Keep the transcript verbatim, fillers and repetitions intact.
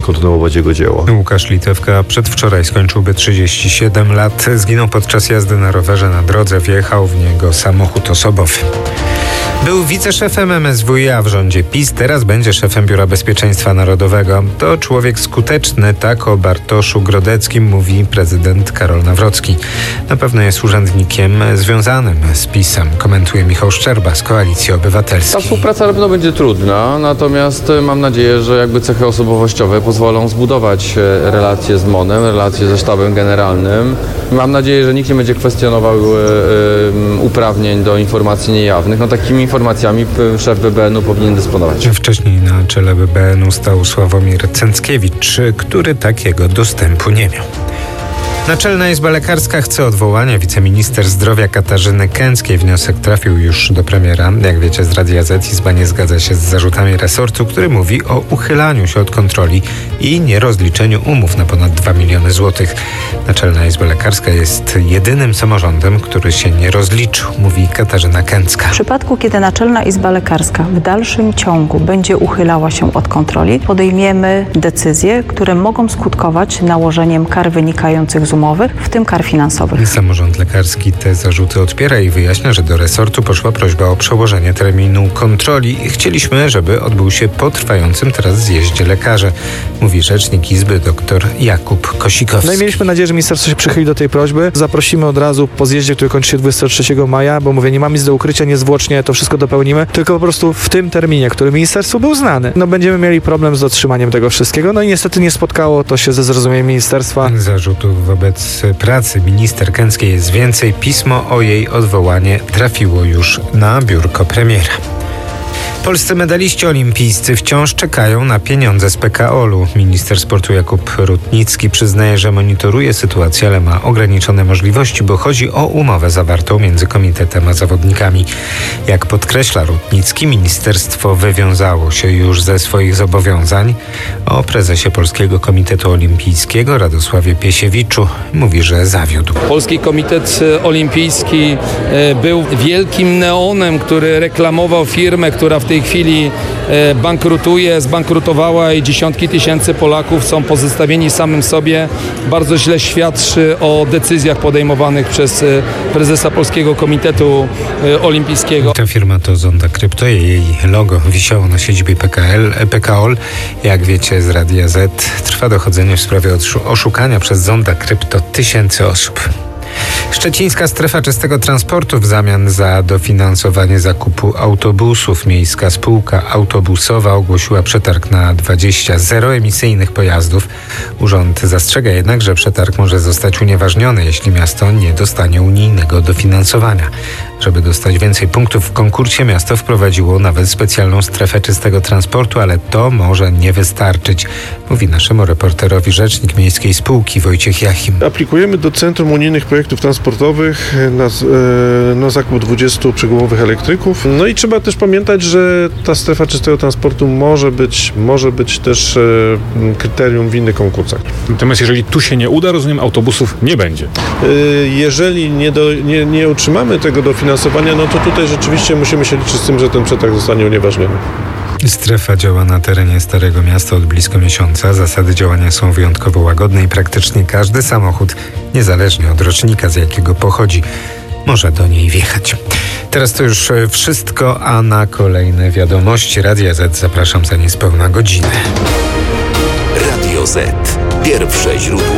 kontynuować jego dzieło. Łukasz Litewka przedwczoraj skończyłby trzydzieści siedem lat. Zginął podczas jazdy na rowerze na drodze. Wjechał w niego samochód osobowy. Był wiceszefem M S W iA w rządzie PiS, teraz będzie szefem Biura Bezpieczeństwa Narodowego. To człowiek skuteczny, tak o Bartoszu Grodeckim mówi prezydent Karol Nawrocki. Na pewno jest urzędnikiem związanym z PiS-em, komentuje Michał Szczerba z Koalicji Obywatelskiej. Ta współpraca na pewno będzie trudna, natomiast mam nadzieję, że jakby cechy osobowościowe pozwolą zbudować relacje z MON-em, relacje ze sztabem generalnym. Mam nadzieję, że nikt nie będzie kwestionował y, y, uprawnień do informacji niejawnych. No takimi informacjami szef B B N-u powinien dysponować. Wcześniej na czele B B N-u stał Sławomir Cęckiewicz, który takiego dostępu nie miał. Naczelna Izba Lekarska chce odwołania wiceminister zdrowia Katarzyny Kęckiej. Wniosek trafił już do premiera. Jak wiecie z Radia Z, Izba nie zgadza się z zarzutami resortu, który mówi o uchylaniu się od kontroli i nierozliczeniu umów na ponad dwa miliony złotych. Naczelna Izba Lekarska jest jedynym samorządem, który się nie rozliczył, mówi Katarzyna Kęcka. W przypadku, kiedy Naczelna Izba Lekarska w dalszym ciągu będzie uchylała się od kontroli, podejmiemy decyzje, które mogą skutkować nałożeniem kar wynikających z umowy, w tym kar finansowych. Samorząd lekarski te zarzuty odpiera i wyjaśnia, że do resortu poszła prośba o przełożenie terminu kontroli. Chcieliśmy, żeby odbył się po trwającym teraz zjeździe lekarzy, mówi rzecznik Izby dr Jakub Kosikowski. No i mieliśmy nadzieję, że ministerstwo się przychyli do tej prośby. Zaprosimy od razu po zjeździe, który kończy się dwudziestego trzeciego maja, bo mówię, nie mamy nic do ukrycia, niezwłocznie to wszystko dopełnimy, tylko po prostu w tym terminie, który ministerstwu był znany. No będziemy mieli problem z dotrzymaniem tego wszystkiego. No i niestety nie spotkało to się ze zrozumieniem ministerstwa. Zarzutów wobec pracy minister Kęckiej jest więcej. Pismo o jej odwołanie trafiło już na biurko premiera. Polscy medaliści olimpijscy wciąż czekają na pieniądze z P K O L-u. Minister sportu Jakub Rutnicki przyznaje, że monitoruje sytuację, ale ma ograniczone możliwości, bo chodzi o umowę zawartą między komitetem a zawodnikami. Jak podkreśla Rutnicki, ministerstwo wywiązało się już ze swoich zobowiązań. O prezesie Polskiego Komitetu Olimpijskiego Radosławie Piesiewiczu mówi, że zawiódł. Polski Komitet Olimpijski był wielkim neonem, który reklamował firmę, która w tej chwili bankrutuje, zbankrutowała i dziesiątki tysięcy Polaków są pozostawieni samym sobie. Bardzo źle świadczy o decyzjach podejmowanych przez prezesa Polskiego Komitetu Olimpijskiego. Ta firma to Zonda Krypto. Jej logo wisiało na siedzibie P K L, P K O L. Jak wiecie z Radia Z, trwa dochodzenie w sprawie oszukania przez Zonda Krypto tysięcy osób. Szczecińska strefa czystego transportu w zamian za dofinansowanie zakupu autobusów. Miejska spółka autobusowa ogłosiła przetarg na dwadzieścia zeroemisyjnych pojazdów. Urząd zastrzega jednak, że przetarg może zostać unieważniony, jeśli miasto nie dostanie unijnego dofinansowania. Żeby dostać więcej punktów w konkursie, miasto wprowadziło nawet specjalną strefę czystego transportu, ale to może nie wystarczyć, mówi naszemu reporterowi rzecznik miejskiej spółki Wojciech Jachim. Aplikujemy do Centrum Unijnych Projektów Transportowych na, na zakup dwudziestu przegumowych elektryków. No i trzeba też pamiętać, że ta strefa czystego transportu może być, może być też kryterium w innych konkursach. Natomiast jeżeli tu się nie uda, rozumiem, autobusów nie będzie. Jeżeli nie, do, nie, nie otrzymamy tego dofinansowania, no to tutaj rzeczywiście musimy się liczyć z tym, że ten przetarg zostanie unieważniony. Strefa działa na terenie Starego Miasta od blisko miesiąca. Zasady działania są wyjątkowo łagodne i praktycznie każdy samochód, niezależnie od rocznika, z jakiego pochodzi, może do niej wjechać. Teraz to już wszystko, a na kolejne wiadomości Radia Z zapraszam za niespełna godzinę. Radio Z. Pierwsze źródło